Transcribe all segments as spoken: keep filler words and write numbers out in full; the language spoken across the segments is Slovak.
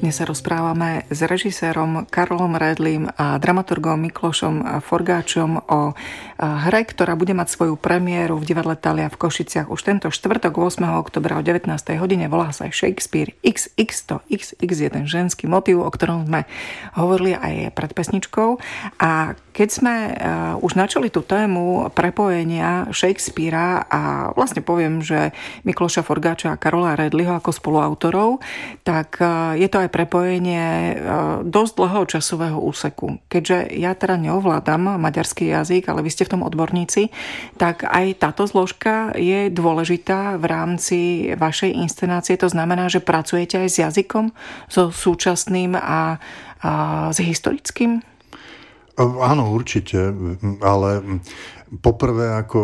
Dnes sa rozprávame s režisérom Karolom Redlim a dramaturgom Miklošom Forgáčom o hre, ktorá bude mať svoju premiéru v divadle Thalia v Košiciach už tento štvrtok ôsmeho októbra o devätnástej hodine. Volá sa aj Shakespeare iks iks, to iks iks je ten ženský motív, o ktorom sme hovorili aj pred pesničkou. A keď sme už načali tú tému prepojenia Shakespearea a vlastne poviem, že Mikloša Forgáča a Karola Redliho ako spoluautorov, tak je to aj prepojenie dosť dlhého časového úseku. Keďže ja teda neovládam maďarský jazyk, ale vy ste v tom odborníci, tak aj táto zložka je dôležitá v rámci vašej inscenácie. To znamená, že pracujete aj s jazykom, so súčasným a, a s historickým? Áno, určite, ale poprvé ako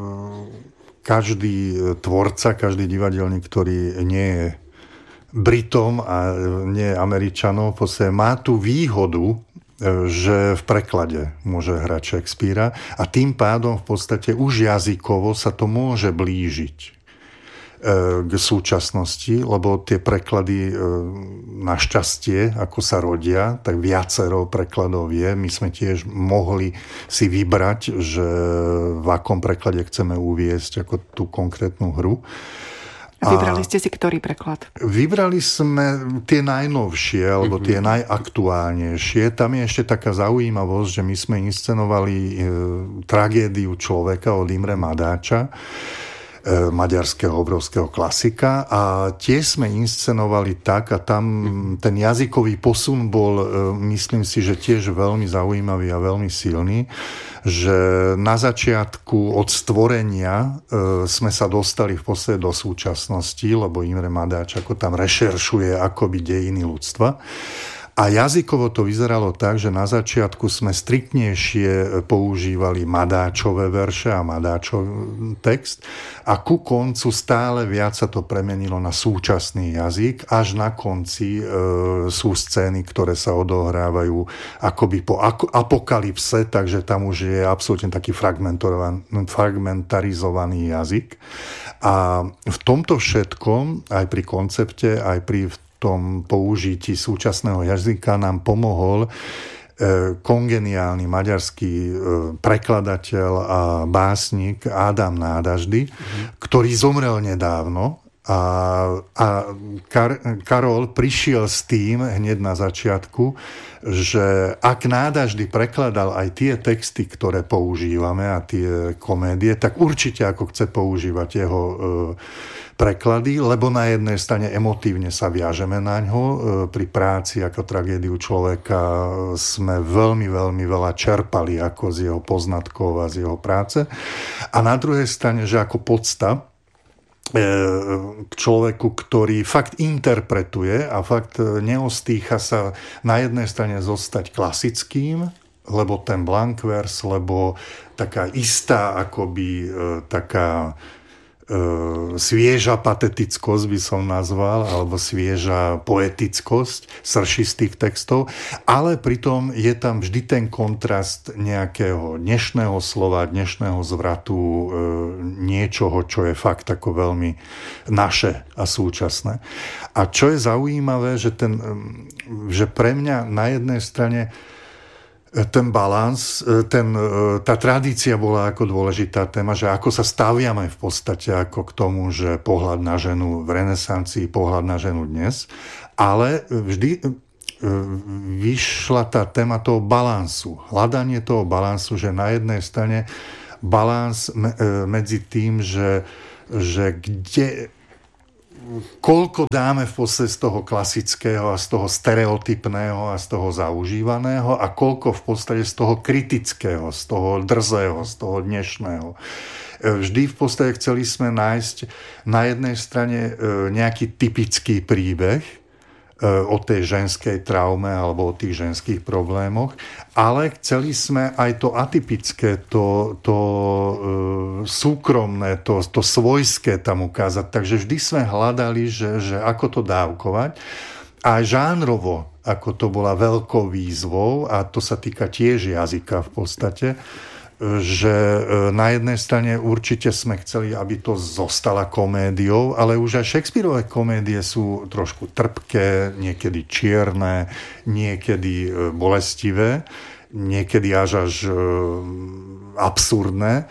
každý tvorca, každý divadelník, ktorý nie je Britom a nie Američanom, v podstate má tú výhodu, že v preklade môže hrať Shakespearea a tým pádom v podstate už jazykovo sa to môže blížiť k súčasnosti, lebo tie preklady našťastie, ako sa rodia, tak viacero prekladov je. My sme tiež mohli si vybrať, že v akom preklade chceme uviesť ako tú konkrétnu hru. Vybrali ste si ktorý preklad? Vybrali sme tie najnovšie, alebo tie najaktuálnejšie. Tam je ešte taká zaujímavosť, že my sme inscenovali e, tragédiu človeka od Imre Madáča, e, maďarského obrovského klasika, a tiež sme inscenovali tak, a tam ten jazykový posun bol, e, myslím si, že tiež veľmi zaujímavý a veľmi silný, že na začiatku od stvorenia e, sme sa dostali v podstate do súčasnosti, lebo Imre Madáč ako tam rešeršuje akoby dejiny ľudstva. A jazykovo to vyzeralo tak, že na začiatku sme striktnejšie používali Madáčové verše a Madáčov text a ku koncu stále viac sa to premenilo na súčasný jazyk, až na konci e, sú scény, ktoré sa odohrávajú akoby po apokalypse, takže tam už je absolútne taký fragmentarizovaný jazyk. A v tomto všetkom, aj pri koncepte, aj pri tom použití súčasného jazyka nám pomohol kongeniálny maďarský prekladateľ a básnik Ádám Nádaždy, mm. ktorý zomrel nedávno. A, a Kar, Karol prišiel s tým hneď na začiatku, že ak Nádaždy prekladal aj tie texty, ktoré používame a tie komédie, tak určite ako chce používať jeho e, preklady, lebo na jednej strane emotívne sa viažeme na ňo. E, pri práci ako tragédiu človeka sme veľmi, veľmi veľa čerpali ako z jeho poznatkov a z jeho práce. A na druhej strane, že ako podsta k človeku, ktorý fakt interpretuje a fakt neostýcha sa na jednej strane zostať klasickým, lebo ten blankvers, lebo taká istá akoby taká svieža patetickosť by som nazval, alebo svieža poetickosť sršistých textov, ale pritom je tam vždy ten kontrast nejakého dnešného slova, dnešného zvratu, niečoho, čo je fakt ako veľmi naše a súčasné. A čo je zaujímavé, že, ten, že pre mňa na jednej strane ten balans, ten, tá tradícia bola ako dôležitá téma, že ako sa staviame v podstate ako k tomu, že pohľad na ženu v renesancii, pohľad na ženu dnes, ale vždy vyšla tá téma toho balansu, hľadanie toho balansu, že na jednej strane balans medzi tým, že, že kde koľko dáme v podstate z toho klasického a z toho stereotypného a z toho zaužívaného a koľko v podstate z toho kritického, z toho drzého, z toho dnešného. Vždy v podstate chceli sme nájsť na jednej strane nejaký typický príbeh o tej ženskej traume alebo o tých ženských problémoch, ale chceli sme aj to atypické, to, to e, súkromné, to, to svojské tam ukázať. Takže vždy sme hľadali, že, že ako to dávkovať. A žánrovo, ako to bola veľkou výzvou, a to sa týka tiež jazyka v podstate, že na jednej strane určite sme chceli, aby to zostala komédiou, ale už aj Shakespeareové komédie sú trošku trpké, niekedy čierne, niekedy bolestivé, niekedy až až absurdné.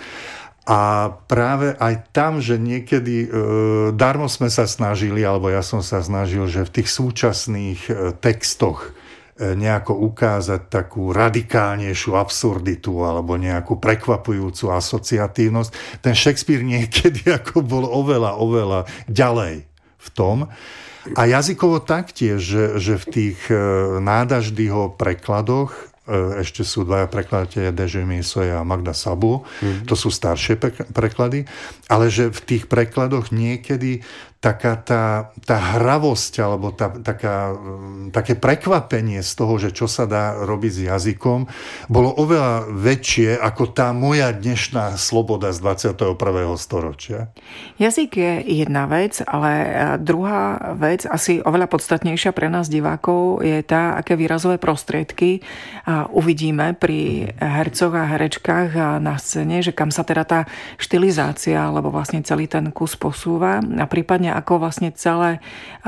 A práve aj tam, že niekedy e, darmo sme sa snažili, alebo ja som sa snažil, že v tých súčasných e, textoch e, nejako ukázať takú radikálnejšiu absurditu alebo nejakú prekvapujúcu asociatívnosť. Ten Shakespeare niekedy ako bol oveľa, oveľa ďalej v tom. A jazykovo taktiež, že, že v tých e, nádaždýho prekladoch ešte sú dvaja prekladateľia, Dežemy Soja a Magda Sabu. Mm-hmm. To sú staršie preklady. Ale že v tých prekladoch niekedy taká tá, tá hravosť alebo tá, taká, také prekvapenie z toho, že čo sa dá robiť s jazykom, bolo oveľa väčšie ako tá moja dnešná sloboda z dvadsiateho prvého storočia. Jazyk je jedna vec, ale druhá vec, asi oveľa podstatnejšia pre nás divákov, je tá, aké výrazové prostriedky uvidíme pri hercoch a herečkách na scéne, že kam sa teda tá štilizácia alebo vlastne celý ten kus posúva a prípadne ako vlastne celé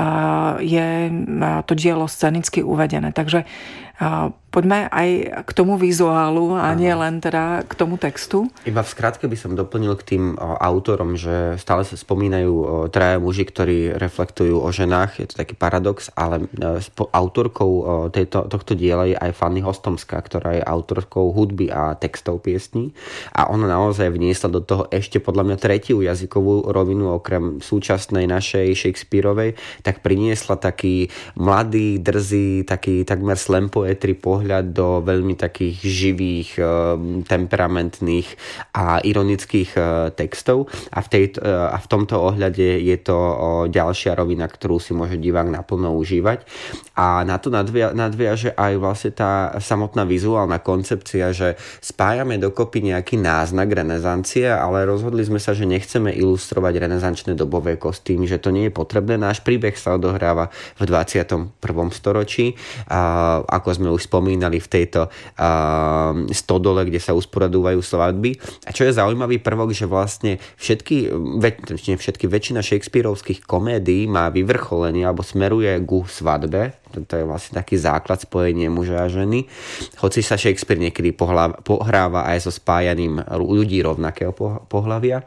je to dielo scenicky uvedené. Takže poďme aj k tomu vizuálu a nie len teda k tomu textu. Iba v skratke by som doplnil k tým autorom, že stále sa spomínajú traja muži, ktorí reflektujú o ženách. Je to taký paradox, ale autorkou tejto, tohto diela je aj Fanny Hostomská, ktorá je autorkou hudby a textov piesní. A ona naozaj vniesla do toho ešte podľa mňa tretiu jazykovú rovinu okrem súčasnej našej Shakespeareovej, tak priniesla taký mladý, drzý, taký takmer slam poetry pohľad do veľmi takých živých, temperamentných a ironických textov. A v, tej, a v tomto ohľade je to ďalšia rovina, ktorú si môže divák naplno užívať. A na to nadvia, nadviaže aj vlastne tá samotná vizuálna koncepcia, že spájame dokopy nejaký náznak renesancie, ale rozhodli sme sa, že nechceme ilustrovať renesančné dobové kostýmy, že to nie je potrebné. Náš príbeh sa odohráva v dvadsiatom prvom storočí. A ako sme už spomínali v tejto uh, stodole, kde sa usporadúvajú svadby. A čo je zaujímavý prvok, že vlastne všetky, väč, všetky väčšina Shakespeareovských komédií má vyvrcholenie alebo smeruje ku svadbe. To je vlastne taký základ, spojenie muža a ženy. Hoci sa Shakespeare niekedy pohráva aj so spájaním ľudí rovnakého pohlavia.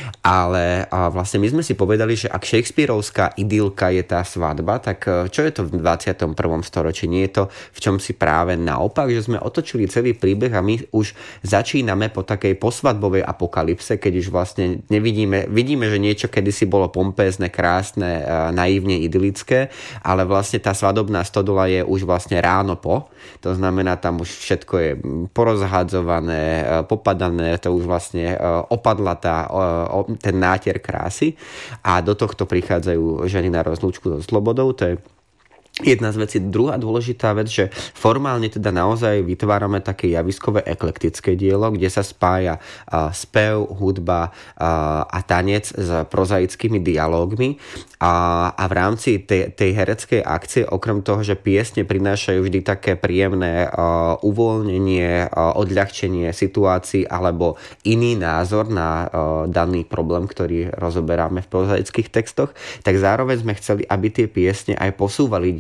Ale vlastne my sme si povedali, že ak Shakespeareovská idylka je tá svadba, tak čo je to v dvadsiatom prvom storočí? Nie je to v čom si práve naopak, že sme otočili celý príbeh a my už začíname po takej posvadbovej apokalypse, keď už vlastne nevidíme, vidíme, že niečo kedysi bolo pompézne, krásne, naivne idylické, ale vlastne tá svadobná stodola je už vlastne ráno po. To znamená, tam už všetko je porozhadzované, popadané, to už vlastne opadla tá, ten nátier krásy a do tohto prichádzajú ženy na rozlúčku so slobodou. To je jedna z vecí. Druhá dôležitá vec, že formálne teda naozaj vytvárame také javiskové eklektické dielo, kde sa spája uh, spev, hudba uh, a tanec s prozaickými dialógmi a, a v rámci tej, tej hereckej akcie, okrem toho, že piesne prinášajú vždy také príjemné uh, uvoľnenie, uh, odľahčenie situácií alebo iný názor na uh, daný problém, ktorý rozoberáme v prozaických textoch, tak zároveň sme chceli, aby tie piesne aj posúvali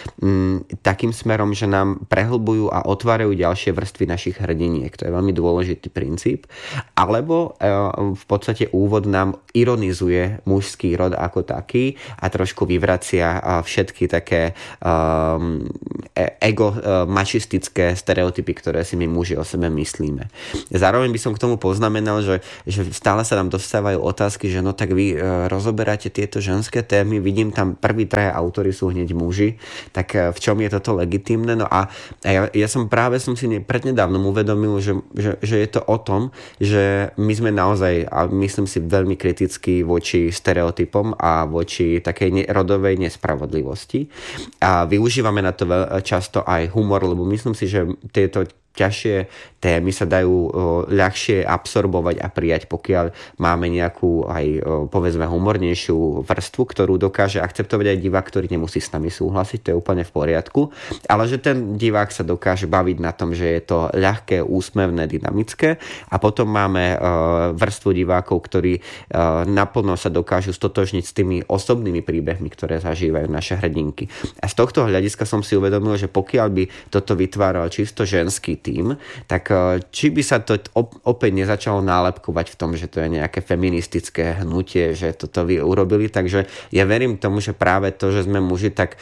takým smerom, že nám prehlbujú a otvárajú ďalšie vrstvy našich hrdiniek. To je veľmi dôležitý princíp. Alebo v podstate úvod nám ironizuje mužský rod ako taký a trošku vyvracia všetky také um, ego mačistické stereotypy, ktoré si my muži o sebe myslíme. Zároveň by som k tomu poznamenal, že, že stále sa nám dostávajú otázky, že no tak vy rozoberáte tieto ženské témy, vidím tam prví traja autori sú hneď muži, tak v čom je toto legitímne? No a ja, ja som práve som si prednedávnom uvedomil, že, že, že je to o tom, že my sme naozaj, a myslím si, veľmi kritickí voči stereotypom a voči takej rodovej nespravodlivosti. A využívame na to veľ, často aj humor, lebo myslím si, že tieto ťažšie témy sa dajú o, ľahšie absorbovať a prijať, pokiaľ máme nejakú aj o, povedzme humornejšiu vrstvu, ktorú dokáže akceptovať aj divák, ktorý nemusí s nami súhlasiť, to je úplne v poriadku, ale že ten divák sa dokáže baviť na tom, že je to ľahké, úsmevné, dynamické a potom máme o, vrstvu divákov, ktorí o, naplno sa dokážu stotožniť s tými osobnými príbehmi, ktoré zažívajú naše hrdinky. A z tohto hľadiska som si uvedomil, že pokiaľ by toto vytváral čisto ženský tým, tak či by sa to opäť nezačalo nálepkovať v tom, že to je nejaké feministické hnutie, že toto vy urobili, takže ja verím tomu, že práve to, že sme muži, tak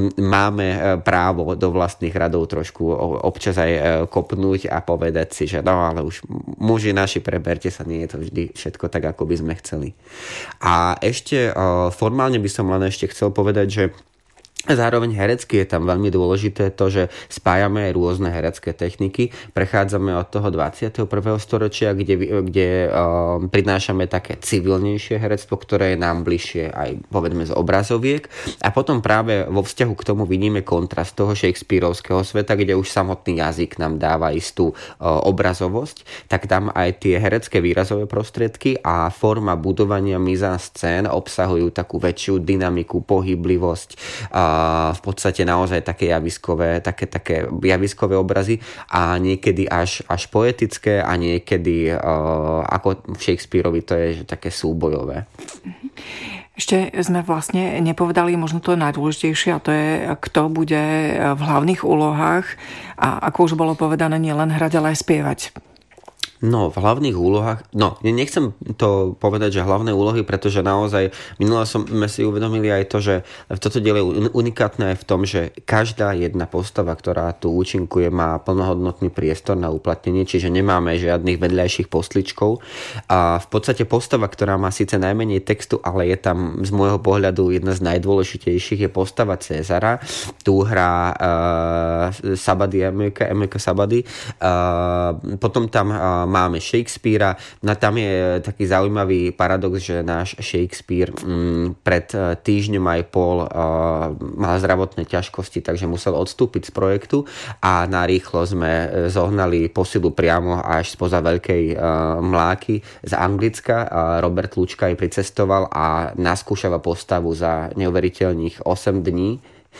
máme právo do vlastných radov trošku občas aj kopnúť a povedať si, že no ale už muži naši, preberte sa, nie je to vždy všetko tak, ako by sme chceli. A ešte formálne by som len ešte chcel povedať, že zároveň herecky je tam veľmi dôležité to, že spájame aj rôzne herecké techniky. Prechádzame od toho dvadsiateho prvého storočia, kde, kde uh, prinášame také civilnejšie herectvo, ktoré je nám bližšie aj povedzme z obrazoviek. A potom práve vo vzťahu k tomu vidíme kontrast toho shakespearovského sveta, kde už samotný jazyk nám dáva istú uh, obrazovosť. Tak tam aj tie herecké výrazové prostriedky a forma budovania mise-en-scène obsahujú takú väčšiu dynamiku, pohyblivosť, uh, v podstate naozaj také javiskové, také, také javiskové obrazy a niekedy až, až poetické a niekedy uh, ako v Shakespeareovi to je že také súbojové. Ešte sme vlastne nepovedali možno to najdôležitejšie a to je, kto bude v hlavných úlohách a ako už bolo povedané, nielen hrať, ale aj spievať. No, v hlavných úlohách, no, nechcem to povedať, že hlavné úlohy, pretože naozaj minule sme si uvedomili aj to, že toto dielo je unikátne aj v tom, že každá jedna postava, ktorá tu účinkuje, má plnohodnotný priestor na uplatnenie, čiže nemáme žiadnych vedľajších postličkov. A v podstate postava, ktorá má síce najmenej textu, ale je tam z môjho pohľadu jedna z najdôležitejších, je postava Cezara. Tu hrá uh, Sabady, Emilka, Emilka Sabady. Uh, potom tam uh, máme Shakespearea. No tam je taký zaujímavý paradox, že náš Shakespeare mm, pred týždňom aj pol uh, mal zdravotné ťažkosti, takže musel odstúpiť z projektu a narýchlo sme zohnali posilu priamo až spoza Veľkej uh, Mláky z Anglicka. Uh, Robert Lučka aj pricestoval a naskúšava postavu za neuveriteľných osem dní.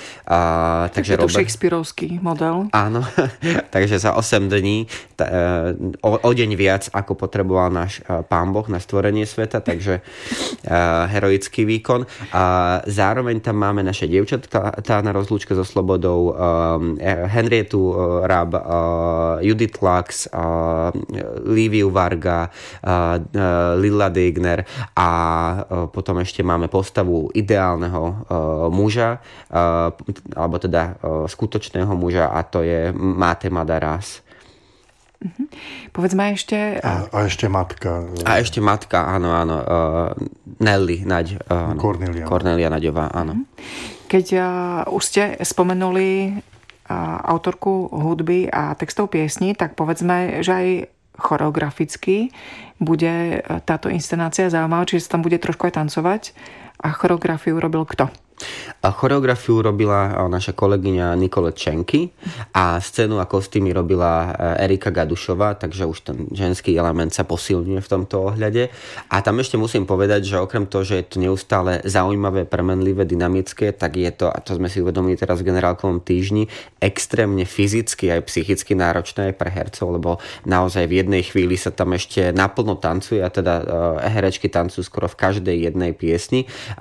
Uh, takže je to Robert... shakespearovský model. Áno, takže za osem dní t- o, o deň viac, ako potreboval náš uh, Pán Boh na stvorenie sveta, takže uh, heroický výkon. A zároveň tam máme naše dievčatka tá na rozlúčke so slobodou, um, Henrietu uh, Rabb, uh, Judith Lux, uh, Liviu Varga, uh, uh, Lilla Degner a uh, potom ešte máme postavu ideálneho uh, muža, uh, alebo teda uh, skutočného muža a to je Máté Madaráš. Uh-huh. Povedzme ešte... A, a ešte matka. A ešte matka, áno, áno. Uh, Nelly Naď. Uh, Cornelia. Cornelia Naďová, áno. Uh-huh. Keď uh, už ste spomenuli uh, autorku hudby a textov piesní, tak povedzme, že aj choreograficky bude táto inscenácia zaujímavá, čiže sa tam bude trošku aj tancovať. A choreografiu robil kto? A choreografiu robila naša kolegyňa Nikole Čenky a scénu a kostýmy robila Erika Gadušová, takže už ten ženský element sa posilňuje v tomto ohľade. A tam ešte musím povedať, že okrem toho, že je to neustále zaujímavé, premenlivé, dynamické, tak je to, a to sme si uvedomili teraz v Generálkovom týždni, extrémne fyzicky aj psychicky náročné aj pre hercov, lebo naozaj v jednej chvíli sa tam ešte naplno tancuje a teda herečky tancujú skoro v každej jednej piesni,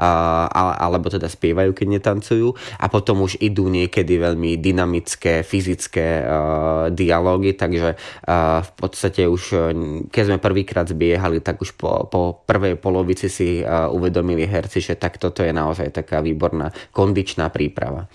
alebo teda spievajú, keď netancujú a potom už idú niekedy veľmi dynamické, fyzické uh, dialógy, takže uh, v podstate už, keď sme prvýkrát zbiehali, tak už po, po prvej polovici si uh, uvedomili herci, že tak toto je naozaj taká výborná kondičná príprava.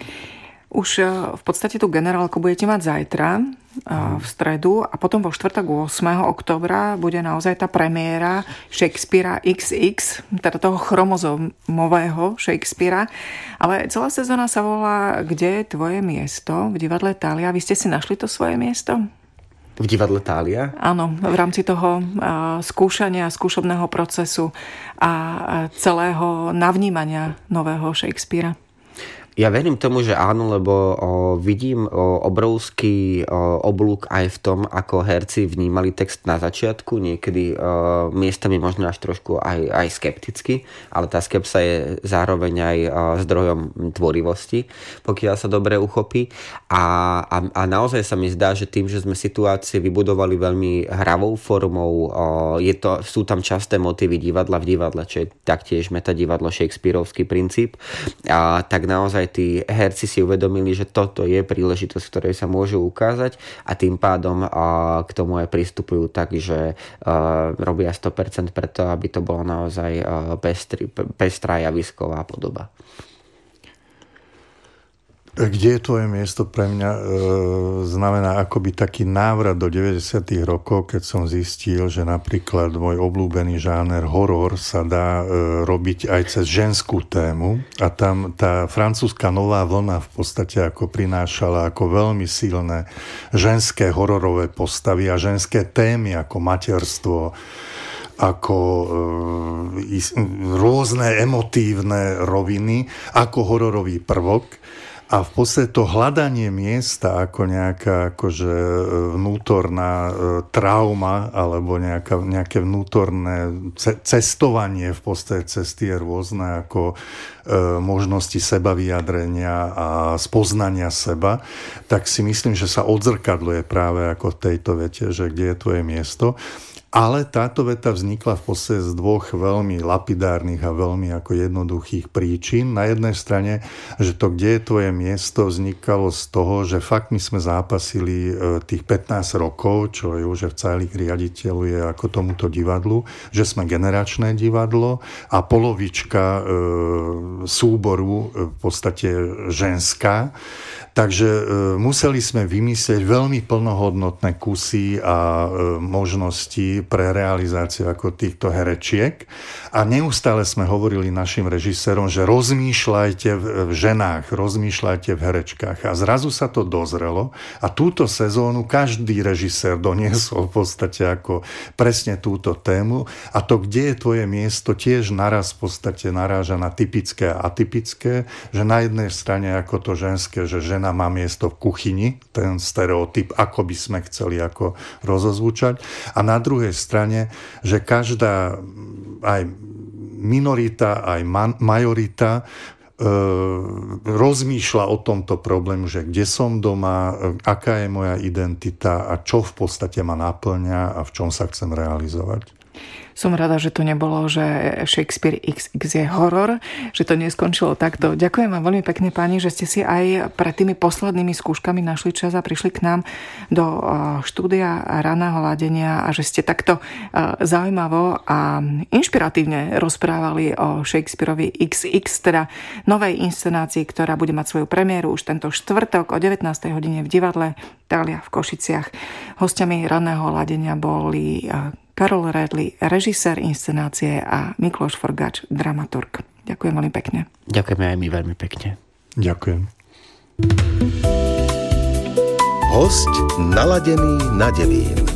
Už v podstate tú generálku budete mať zajtra v stredu a potom vo štvrtok ôsmeho októbra bude naozaj tá premiéra Shakespearea iks iks, teda toho chromozómového Shakespearea. Ale celá sezóna sa volá Kde je tvoje miesto? V divadle Thália. Vy ste si našli to svoje miesto? V divadle Thália? Áno, v rámci toho skúšania, skúšobného procesu a celého navnímania nového Shakespearea. Ja verím tomu, že áno, lebo o, vidím o, obrovský o, oblúk aj v tom, ako herci vnímali text na začiatku, niekedy o, miestami možno až trošku aj, aj skepticky, ale tá skepsa je zároveň aj o, zdrojom tvorivosti, pokiaľ sa dobre uchopí. A, a, a naozaj sa mi zdá, že tým, že sme situácie vybudovali veľmi hravou formou, o, je to, sú tam časté motívy divadla v divadle, čo je taktiež metadivadlo, Shakespeareovský princíp, a tak naozaj tí herci si uvedomili, že toto je príležitosť, v ktorej sa môžu ukázať a tým pádom a, k tomu aj pristupujú tak, že a, robia sto percent preto, aby to bolo naozaj a, pestri, pestrá javisková podoba. Kde je tvoje miesto pre mňa e, znamená akoby taký návrat do deväťdesiatych rokov, keď som zistil, že napríklad môj obľúbený žáner horor sa dá e, robiť aj cez ženskú tému a tam tá francúzska nová vlna v podstate ako prinášala ako veľmi silné ženské hororové postavy a ženské témy ako materstvo, ako e, rôzne emotívne roviny, ako hororový prvok. A v podstate to hľadanie miesta ako nejaká akože vnútorná trauma alebo nejaká, nejaké vnútorné cestovanie v podstate cez tie rôzne ako e, možnosti seba vyjadrenia a spoznania seba, tak si myslím, že sa odzrkadluje práve ako v tejto vete, že kde je tvoje miesto. Ale táto veta vznikla v podstate z dvoch veľmi lapidárnych a veľmi ako jednoduchých príčin. Na jednej strane, že to, kde je tvoje miesto, vznikalo z toho, že fakt my sme zápasili tých pätnásť rokov, čo Jožef Cajlik riaditeľ je ako tomuto divadlu, že sme generačné divadlo a polovička e, súboru v podstate ženská. Takže e, museli sme vymyslieť veľmi plnohodnotné kusy a e, možnosti pre realizáciu ako týchto herečiek. A neustále sme hovorili našim režisérom, že rozmýšľajte v, v ženách, rozmýšľajte v herečkách. A zrazu sa to dozrelo a túto sezónu každý režisér doniesol v podstate ako presne túto tému. A to, kde je tvoje miesto, tiež naraz v podstate naráža na typické a atypické, že na jednej strane ako to ženské, že žena má miesto v kuchyni, ten stereotyp, ako by sme chceli ako rozozvučať. A na druhej strane, že každá aj minorita, aj man, majorita e, rozmýšľa o tomto problému, že kde som doma, aká je moja identita a čo v podstate ma naplňa a v čom sa chcem realizovať. Som rada, že to nebolo, že Shakespeare iks iks je horor, že to neskončilo takto. Ďakujem vám veľmi pekne, páni, že ste si aj pred tými poslednými skúškami našli čas a prišli k nám do štúdia Raného ladenia a že ste takto zaujímavo a inšpiratívne rozprávali o Shakespeareovi iks iks, teda novej inscenácii, ktorá bude mať svoju premiéru už tento štvrtok o devätnástej hodine v divadle Thalia v Košiciach. Hostiami Raného ladenia boli Karol Redli, režisér inscenácie a Mikloš Forgáč, dramaturg. Ďakujem veľmi pekne. Ďakujeme aj my veľmi pekne. Ďakujem. Hosť naladený na devín.